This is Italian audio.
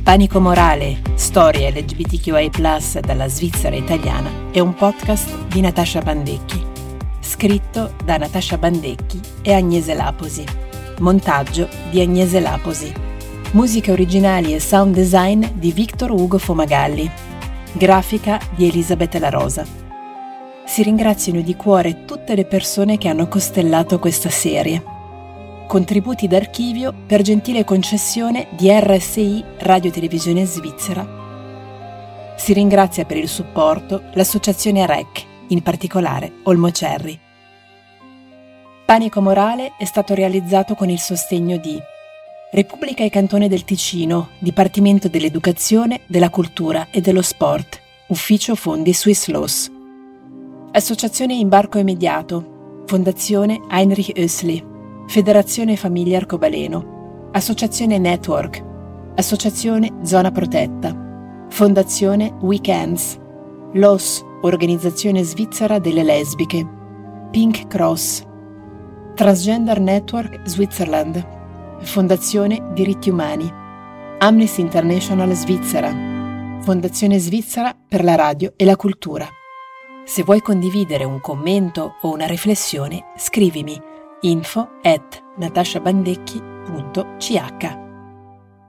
Panico Morale, storie LGBTQI+, dalla Svizzera italiana, è un podcast di Natascia Bandecchi. Scritto da Natascia Bandecchi e Agnese Laposi. Montaggio di Agnese Laposi. Musiche originali e sound design di Victor Ugo Fumagalli. Grafica di Elisabetta La Rosa. Si ringraziano di cuore tutte le persone che hanno costellato questa serie. Contributi d'archivio per gentile concessione di RSI Radio Televisione Svizzera. Si ringrazia per il supporto l'associazione REC, in particolare Olmo Cerri. Panico Morale è stato realizzato con il sostegno di Repubblica e Cantone del Ticino, Dipartimento dell'Educazione, della Cultura e dello Sport, Ufficio Fondi Swiss Laws. Associazione Imbarco Immediato, Fondazione Heinrich Oesli, Federazione Famiglia Arcobaleno, Associazione Network, Associazione Zona Protetta, Fondazione Weekends, LOS, Organizzazione Svizzera delle Lesbiche, Pink Cross, Transgender Network Switzerland, Fondazione Diritti Umani, Amnesty International Svizzera, Fondazione Svizzera per la Radio e la Cultura. Se vuoi condividere un commento o una riflessione, scrivimi info@natasciabandecchi.ch.